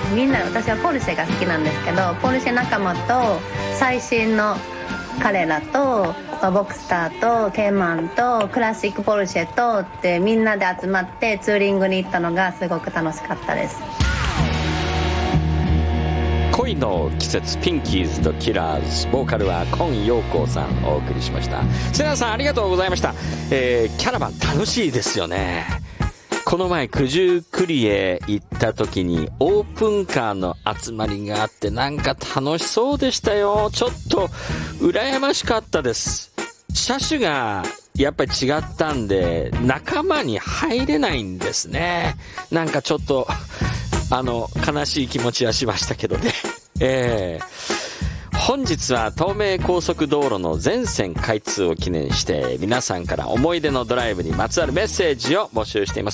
みんな、私はポルシェが好きなんですけど、ポルシェ仲間と最新の彼らとボクスターとケイマンとクラシックポルシェとってみんなで集まってツーリングに行ったのがすごく楽しかったです。 恋の季節、ピンキーズとキラーズ、ボーカルは今陽子さんお送りしました。セナさんありがとうございました。キャラバン楽しいですよね。この前九十九里へ行った時にオープンカーの集まりがあってなんか楽しそうでしたよ。ちょっと羨ましかったです。車種がやっぱり違ったんで仲間に入れないんですね。なんかちょっと悲しい気持ちはしましたけどね。本日は東名高速道路の全線開通を記念して皆さんから思い出のドライブにまつわるメッセージを募集しています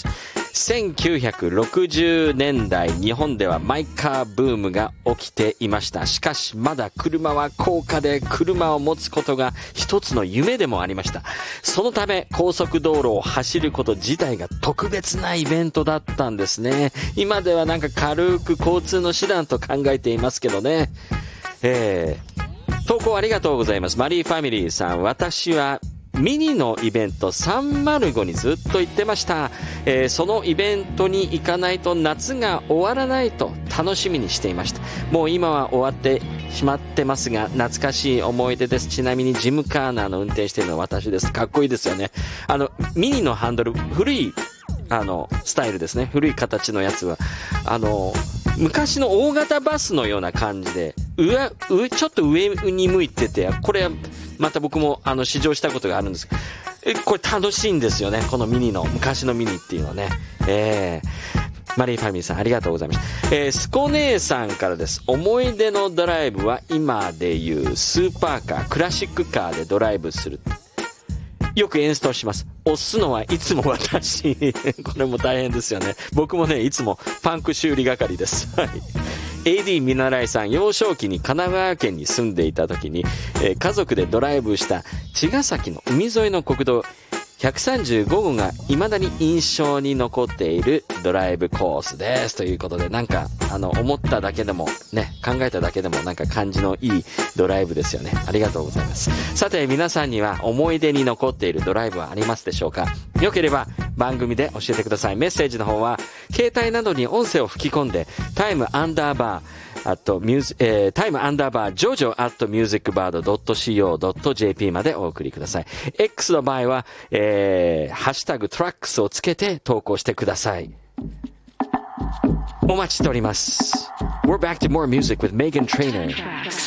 。1960年代日本ではマイカーブームが起きていました。しかしまだ車は高価で車を持つことが一つの夢でもありました。そのため高速道路を走ること自体が特別なイベントだったんですね。今ではなんか軽く交通の手段と考えていますけどね。投稿ありがとうございます。マリーファミリーさん、私はミニのイベント305にずっと行ってました。そのイベントに行かないと夏が終わらないと楽しみにしていました。もう今は終わってしまってますが懐かしい思い出です。ちなみにジムカーナーの運転しているのは私です。かっこいいですよね。ミニのハンドル、古いスタイルですね。古い形のやつは昔の大型バスのような感じでちょっと上に向いてて、これまた僕も試乗したことがあるんですけど、これ楽しいんですよね。このミニの昔のミニっていうのはね。マリーファミリーさんありがとうございました。スコ姉さんからです。思い出のドライブは今でいうスーパーカー、クラシックカーでドライブする。よく演奏します。押すのはいつも私。これも大変ですよね。僕もね、いつもパンク修理係です。はい。AD 見習いさん、幼少期に神奈川県に住んでいた時に、家族でドライブした茅ヶ崎の海沿いの国道135号が未だに印象に残っているドライブコースです。ということで、なんか思っただけでもね、考えただけでもなんか感じのいいドライブですよね。ありがとうございます。さて皆さんには思い出に残っているドライブはありますでしょうか。よければ番組で教えてください。メッセージの方は携帯などに音声を吹き込んでタイムアンダーバージョジョ@musicbird.co.jp までお送りください。X の場合は、ハッシュタグトラックスをつけて投稿してください。お待ちしております。We're back to more music with Megan Trainor.